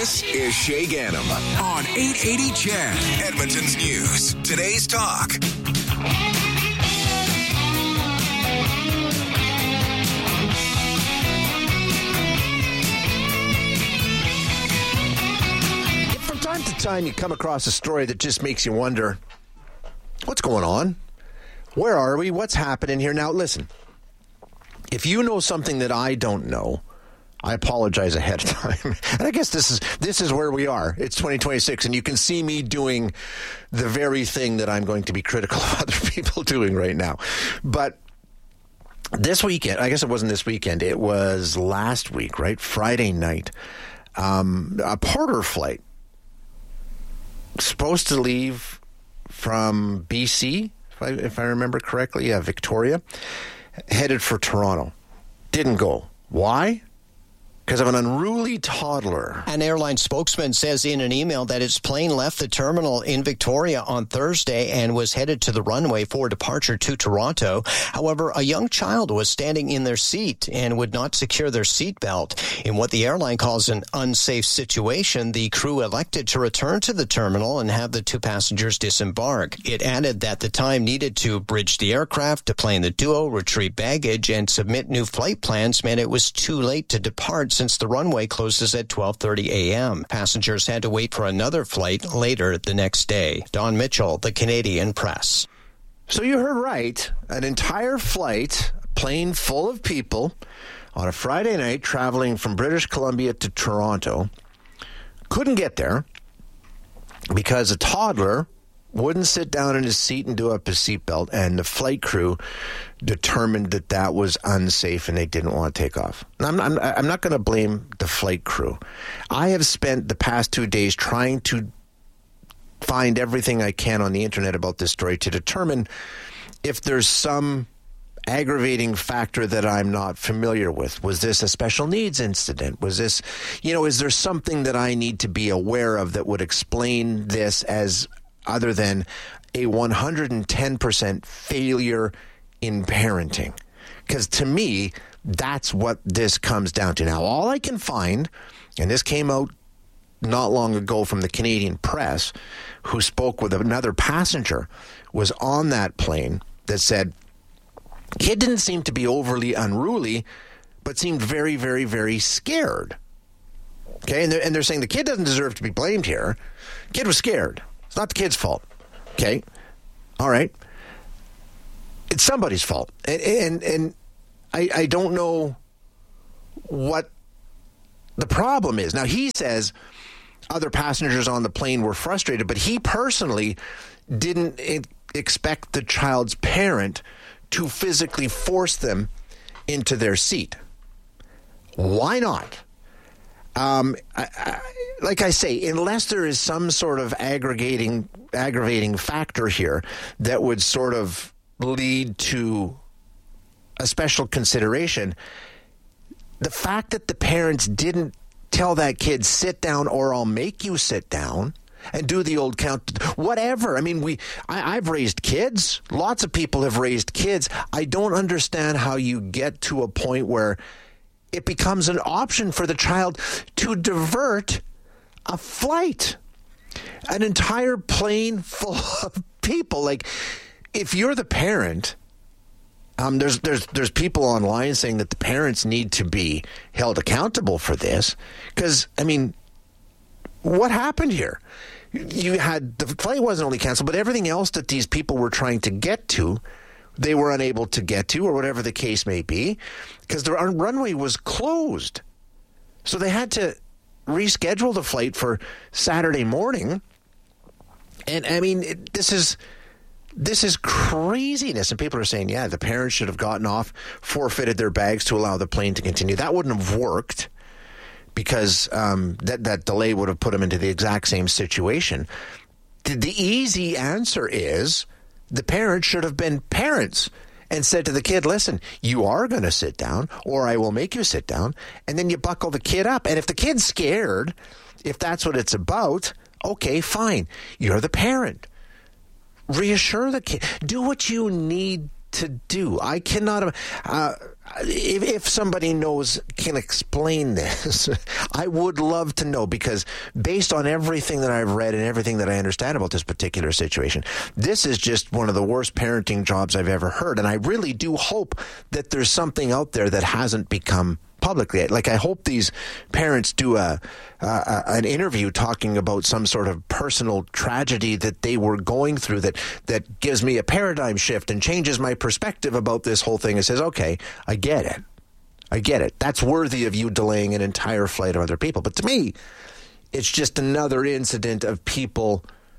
This is Shay Gannam on 880 CHED, Edmonton's News. Today's Talk. From time to time, you come across a story that just makes you wonder, what's going on? Where are we? What's happening here? Now, listen, if you know something that I don't know, I apologize ahead of time. And I guess this is where we are. It's 2026, and you can see me doing the very thing that I'm going to be critical of other people doing right now. But this weekend, I guess it wasn't this weekend, it was last week, right? Friday night, a Porter flight supposed to leave from BC, if I remember correctly, Victoria, headed for Toronto. Didn't go. Why? Because of an unruly toddler. An airline spokesman says in an email that its plane left the terminal in Victoria on Thursday and was headed to the runway for departure to Toronto. However, a young child was standing in their seat and would not secure their seatbelt. In what the airline calls an unsafe situation, the crew elected to return to the terminal and have the two passengers disembark. It added that the time needed to bridge the aircraft, deplane the duo, retrieve baggage, and submit new flight plans meant it was too late to depart since the runway closes at 12:30 a.m. Passengers had to wait for another flight later the next day. Don Mitchell, the Canadian Press. So you heard right. An entire flight, a plane full of people, on a Friday night traveling from British Columbia to Toronto, couldn't get there because a toddler wouldn't sit down in his seat and do up his seatbelt, and the flight crew determined that that was unsafe and they didn't want to take off. I'm not going to blame the flight crew. I have spent the past 2 days trying to find everything I can on the internet about this story to determine if there's some aggravating factor that I'm not familiar with. Was this a special needs incident? Was this, is there something that I need to be aware of that would explain this as other than a 110% failure in parenting? Because to me, that's what this comes down to. Now, all I can find, and this came out not long ago from the Canadian Press, who spoke with another passenger, was on that plane that said, kid didn't seem to be overly unruly, but seemed very, very, very scared. Okay, and they're saying the kid doesn't deserve to be blamed here. Kid was scared. It's not the kid's fault. Okay? All right. It's somebody's fault. And I don't know what the problem is. Now, he says other passengers on the plane were frustrated, but he personally didn't expect the child's parent to physically force them into their seat. Why not? Like I say, unless there is some sort of aggravating factor here that would sort of lead to a special consideration, the fact that the parents didn't tell that kid, sit down or I'll make you sit down, and do the old count, whatever. I mean, I've raised kids. Lots of people have raised kids. I don't understand how you get to a point where it becomes an option for the child to divert a flight, an entire plane full of people. Like, if you're the parent, there's people online saying that the parents need to be held accountable for this. Because, I mean, what happened here? You had, the flight wasn't only canceled, but everything else that these people were trying to get to, they were unable to get to, or whatever the case may be, because the runway was closed. So they had to reschedule the flight for Saturday morning. And I mean, this is craziness. And people are saying, yeah, the parents should have gotten off, forfeited their bags to allow the plane to continue. That wouldn't have worked, because that delay would have put them into the exact same situation. The easy answer is the parents should have been parents and said to the kid, listen, you are going to sit down or I will make you sit down. And then you buckle the kid up. And if the kid's scared, if that's what it's about, okay, fine. You're the parent. Reassure the kid. Do what you need to do. I cannot if somebody can explain this, I would love to know, because based on everything that I've read and everything that I understand about this particular situation, this is just one of the worst parenting jobs I've ever heard. And I really do hope that there's something out there that hasn't become public yet. Like, I hope these parents do an interview talking about some sort of personal tragedy that they were going through that gives me a paradigm shift and changes my perspective about this whole thing and says, okay, I get it. That's worthy of you delaying an entire flight of other people. But to me, it's just another incident of people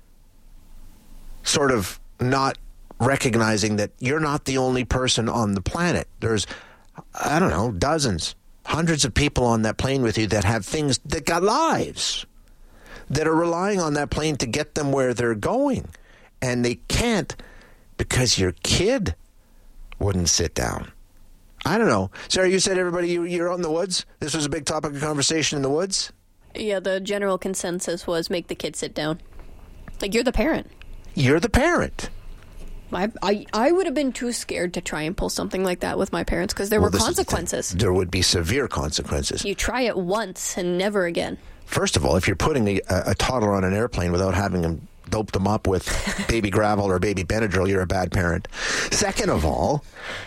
sort of not recognizing that you're not the only person on the planet. There's, I don't know, dozens, hundreds of people on that plane with you that have things that got lives, that are relying on that plane to get them where they're going. And they can't because your kid wouldn't sit down. I don't know. Sarah, you said you're out in the woods? This was a big topic of conversation in the woods? Yeah, the general consensus was make the kid sit down. Like, you're the parent. You're the parent. I would have been too scared to try and pull something like that with my parents, because there were consequences. There would be severe consequences. You try it once and never again. First of all, if you're putting a toddler on an airplane without having them dope them up with baby Gravel or baby Benadryl, you're a bad parent. Second of all,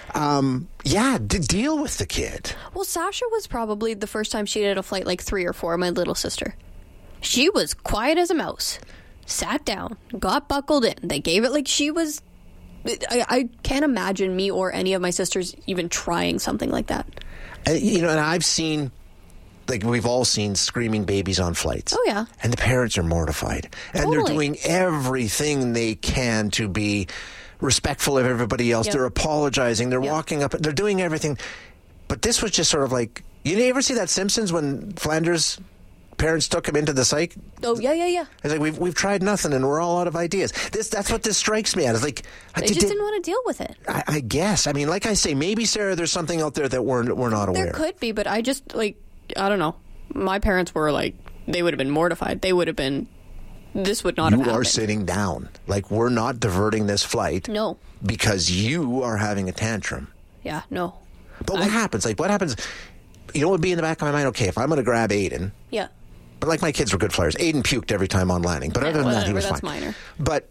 deal with the kid. Well, Sasha was probably the first time she did a flight like 3 or 4, my little sister. She was quiet as a mouse. Sat down, got buckled in. They gave it like she was... I can't imagine me or any of my sisters even trying something like that. And I've seen, like, we've all seen screaming babies on flights. Oh, yeah. And the parents are mortified. And Totally. They're doing everything they can to be respectful of everybody else. Yep. They're apologizing. They're walking up. They're doing everything. But this was just sort of like, you ever see that Simpsons when Flanders' parents took him into the psych? Oh, yeah. It's like, we've tried nothing and we're all out of ideas. That's what this strikes me at. It's like, they just didn't want to deal with it. I guess. I mean, like I say, maybe, Sarah, there's something out there that we're not aware. There could be, but I just, like, I don't know. My parents were like, they would have been mortified. They would have been, this would not have happened. You are sitting down. Like, we're not diverting this flight. No. Because you are having a tantrum. Yeah, no. But what happens? Like, what happens? You know what would be in the back of my mind? Okay, if I'm going to grab Aiden. Yeah. But, like, my kids were good flyers. Aiden puked every time on landing. But other than that, he was that's fine. Minor. But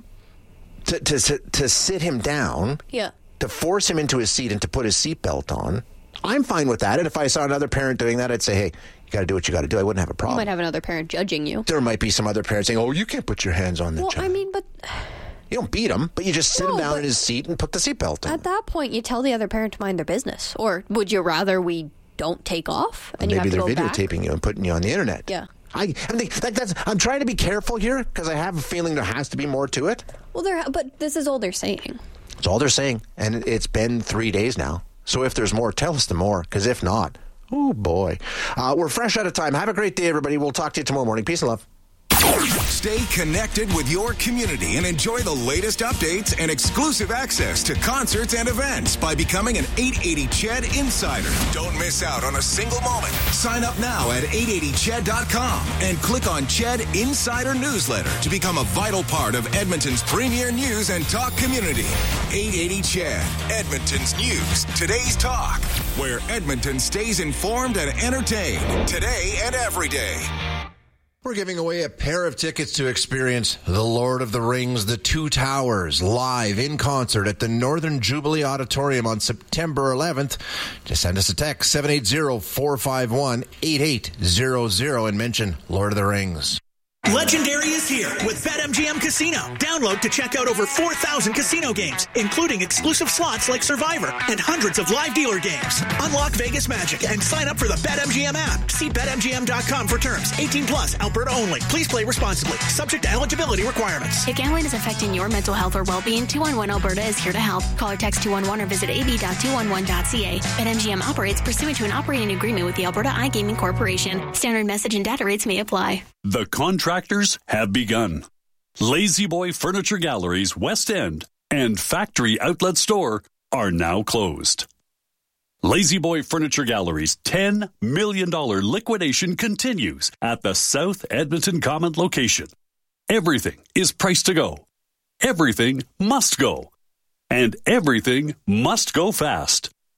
to sit him down. Yeah. To force him into his seat and to put his seatbelt on, I'm fine with that. And if I saw another parent doing that, I'd say, hey, you got to do what you got to do. I wouldn't have a problem. You might have another parent judging you. There might be some other parents saying, oh, you can't put your hands on the child. Well, I mean, but... You don't beat him, but you just sit him down in his seat and put the seatbelt on. At that point, you tell the other parent to mind their business. Or would you rather we don't take off? And maybe you have to they're go videotaping back? you and putting you on the internet. Yeah. I'm trying to be careful here because I have a feeling there has to be more to it. Well, but this is all they're saying. It's all they're saying, and it's been 3 days now. So if there's more, tell us the more, because if not, oh boy. We're fresh out of time. Have a great day, everybody. We'll talk to you tomorrow morning. Peace and love. Stay connected with your community and enjoy the latest updates and exclusive access to concerts and events by becoming an 880 CHED Insider. Don't miss out on a single moment. Sign up now at 880ched.com and click on CHED Insider Newsletter to become a vital part of Edmonton's premier news and talk community. 880 CHED, Edmonton's news, today's talk, where Edmonton stays informed and entertained today and every day. We're giving away a pair of tickets to experience The Lord of the Rings, The Two Towers, live in concert at the Northern Jubilee Auditorium on September 11th. Just send us a text, 780-451-8800, and mention Lord of the Rings. Legendary is here with BetMGM Casino. Download to check out over 4,000 casino games, including exclusive slots like Survivor and hundreds of live dealer games. Unlock Vegas magic and sign up for the BetMGM app. See BetMGM.com for terms. 18 plus, Alberta only. Please play responsibly. Subject to eligibility requirements. If gambling is affecting your mental health or well-being, 211 Alberta is here to help. Call or text 211 or visit ab.211.ca. BetMGM operates pursuant to an operating agreement with the Alberta iGaming Corporation. Standard message and data rates may apply. The contractors have begun. Lazy Boy Furniture Galleries West End and Factory Outlet Store are now closed. Lazy Boy Furniture Gallery's $10 million liquidation continues at the South Edmonton Common location. Everything is priced to go. Everything must go. And everything must go fast.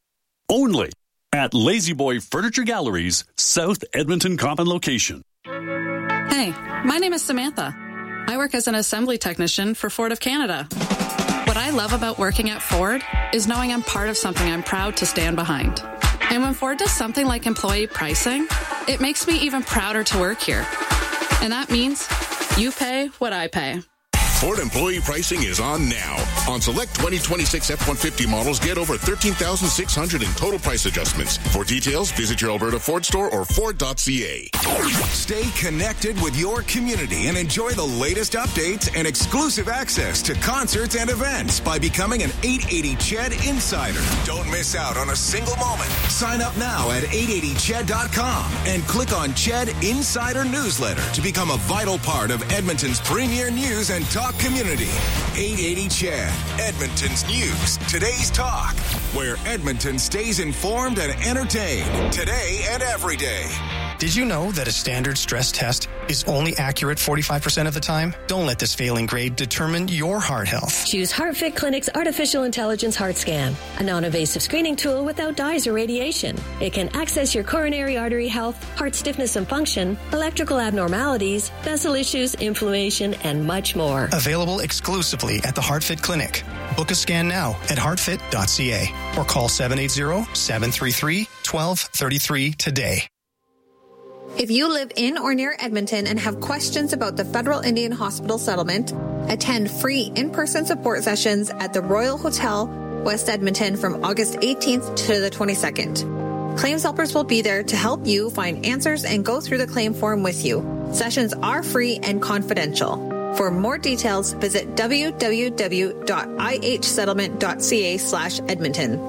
Only at Lazy Boy Furniture Galleries, South Edmonton Common location. Hey, my name is Samantha. I work as an assembly technician for Ford of Canada. What I love about working at Ford is knowing I'm part of something I'm proud to stand behind. And when Ford does something like employee pricing, it makes me even prouder to work here. And that means you pay what I pay. Ford employee pricing is on now. On select 2026 F-150 models, get over $13,600 in total price adjustments. For details, visit your Alberta Ford store or Ford.ca. Stay connected with your community and enjoy the latest updates and exclusive access to concerts and events by becoming an 880 CHED Insider. Don't miss out on a single moment. Sign up now at 880ched.com and click on CHED Insider Newsletter to become a vital part of Edmonton's premier news and talk community. 880 CHED, Edmonton's news, today's talk, where Edmonton stays informed and entertained today and every day. Did you know that a standard stress test is only accurate 45% of the time? Don't let this failing grade determine your heart health. Choose HeartFit Clinic's Artificial Intelligence Heart Scan, a non-invasive screening tool without dyes or radiation. It can access your coronary artery health, heart stiffness and function, electrical abnormalities, vessel issues, inflammation, and much more. Available exclusively at the HeartFit Clinic. Book a scan now at heartfit.ca or call 780-733-1233 today. If you live in or near Edmonton and have questions about the Federal Indian Hospital settlement, attend free in-person support sessions at the Royal Hotel, West Edmonton from August 18th to the 22nd. Claims helpers will be there to help you find answers and go through the claim form with you. Sessions are free and confidential. For more details, visit www.ihsettlement.ca/Edmonton.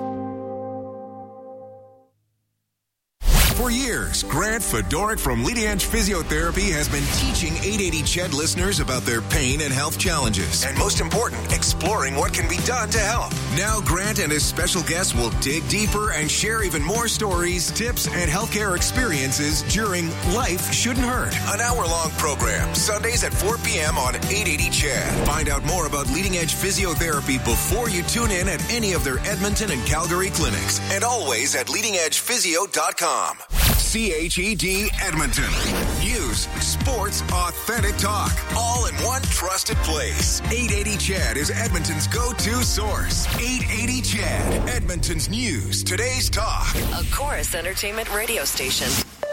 For years, Grant Fedoruk from Leading Edge Physiotherapy has been teaching 880 CHED listeners about their pain and health challenges. And most important, exploring what can be done to help. Now Grant and his special guests will dig deeper and share even more stories, tips, and healthcare experiences during Life Shouldn't Hurt, an hour-long program, Sundays at 4 p.m. on 880 CHED. Find out more about Leading Edge Physiotherapy before you tune in at any of their Edmonton and Calgary clinics, and always at leadingedgephysio.com. CHED Edmonton. News, sports, authentic talk. All in one trusted place. 880 CHED is Edmonton's go-to source. 880 CHED, Edmonton's news, today's talk. A Chorus Entertainment radio station.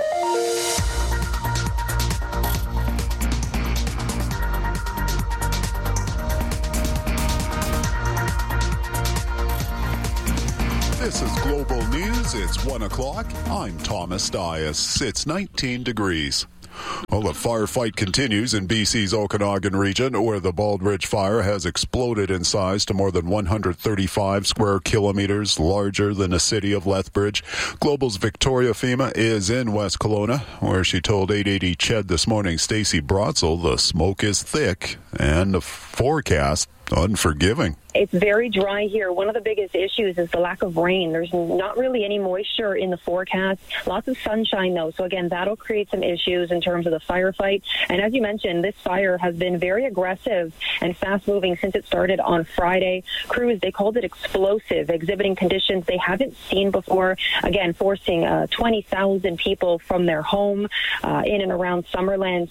This is Global News. It's 1 o'clock. I'm Thomas Dias. It's 19 degrees. Well, the firefight continues in BC's Okanagan region, where the Baldridge fire has exploded in size to more than 135 square kilometers, larger than the city of Lethbridge. Global's Victoria Fema is in West Kelowna, where she told 880 CHED this morning, Stacey Brotzel, the smoke is thick and the forecast unforgiving. It's very dry here. One of the biggest issues is the lack of rain. There's not really any moisture in the forecast. Lots of sunshine, though. So, again, that'll create some issues in terms of the firefight. And as you mentioned, this fire has been very aggressive and fast-moving since it started on Friday. Crews, they called it explosive, exhibiting conditions they haven't seen before. Again, forcing 20,000 people from their home in and around Summerland.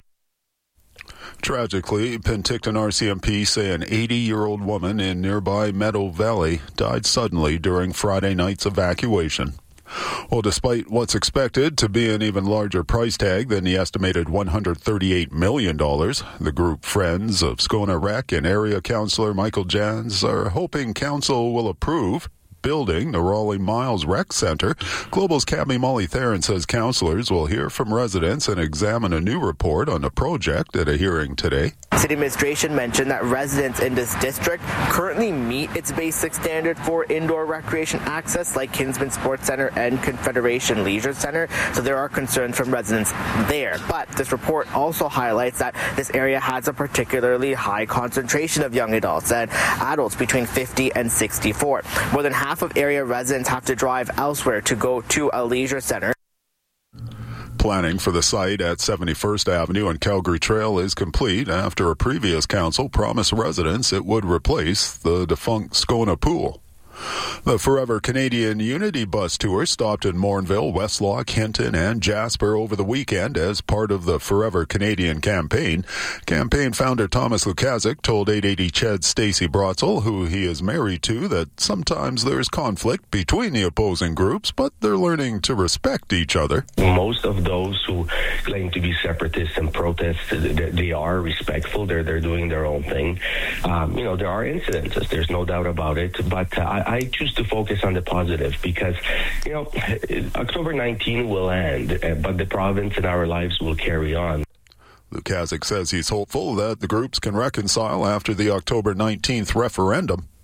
Tragically, Penticton RCMP say an 80-year-old woman in nearby Meadow Valley died suddenly during Friday night's evacuation. Well, despite what's expected to be an even larger price tag than the estimated $138 million, the group Friends of Scona Rec and area councillor Michael Jans are hoping council will approve building the Raleigh Miles Rec Center. Global's Cabby Molly Theron says councillors will hear from residents and examine a new report on the project at a hearing today. City administration mentioned that residents in this district currently meet its basic standard for indoor recreation access, like Kinsman Sports Center and Confederation Leisure Center, so there are concerns from residents there. But this report also highlights that this area has a particularly high concentration of young adults and adults between 50 and 64. More than half of area residents have to drive elsewhere to go to a leisure center. Planning for the site at 71st Avenue and Calgary Trail is complete after a previous council promised residents it would replace the defunct Scona Pool. The Forever Canadian Unity Bus Tour stopped in Mornville, Westlock, Hinton, and Jasper over the weekend as part of the Forever Canadian campaign. Campaign founder Thomas Lukazik told 880 CHED's Stacey Brotzel, who he is married to, that sometimes there's conflict between the opposing groups, but they're learning to respect each other. Most of those who claim to be separatists and protest, they are respectful. They're doing their own thing. There are incidences. There's no doubt about it. But I choose to focus on the positive because, October 19 will end, but the province and our lives will carry on. Lukazik says he's hopeful that the groups can reconcile after the October 19th referendum.